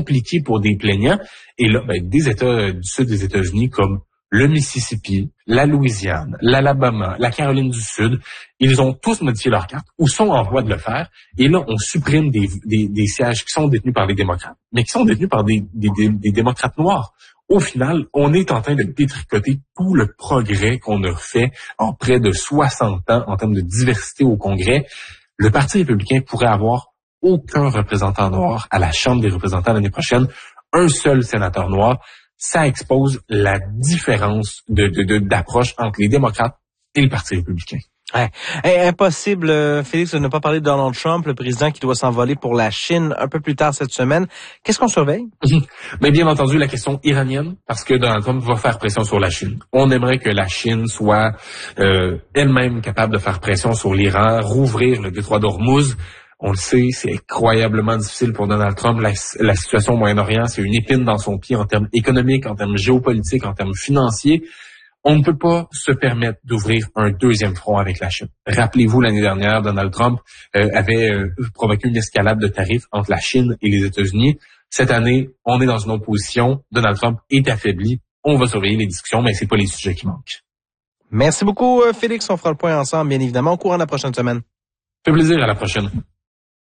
compliqué pour des plaignants. Et là, des États du sud des États-Unis comme le Mississippi, la Louisiane, l'Alabama, la Caroline du Sud, ils ont tous modifié leur carte ou sont en voie de le faire. Et là, on supprime des sièges qui sont détenus par les démocrates, mais qui sont détenus par des démocrates noirs. Au final, on est en train de détricoter tout le progrès qu'on a fait en près de 60 ans en termes de diversité au Congrès. Le Parti républicain pourrait avoir aucun représentant noir à la Chambre des représentants l'année prochaine, un seul sénateur noir. Ça expose la différence d'approche entre les démocrates et le Parti républicain. Ouais. Impossible, Félix, de ne pas parler de Donald Trump, le président qui doit s'envoler pour la Chine un peu plus tard cette semaine. Qu'est-ce qu'on surveille? Mais bien entendu, la question iranienne, parce que Donald Trump va faire pression sur la Chine. On aimerait que la Chine soit elle-même capable de faire pression sur l'Iran, rouvrir le détroit d'Ormuz. On le sait, c'est incroyablement difficile pour Donald Trump. La situation au Moyen-Orient, c'est une épine dans son pied en termes économiques, en termes géopolitiques, en termes financiers. On ne peut pas se permettre d'ouvrir un deuxième front avec la Chine. Rappelez-vous, l'année dernière, Donald Trump avait provoqué une escalade de tarifs entre la Chine et les États-Unis. Cette année, on est dans une autre position. Donald Trump est affaibli. On va surveiller les discussions, mais c'est pas les sujets qui manquent. Merci beaucoup, Félix. On fera le point ensemble, bien évidemment, au courant de la prochaine semaine. Ça fait plaisir. À la prochaine.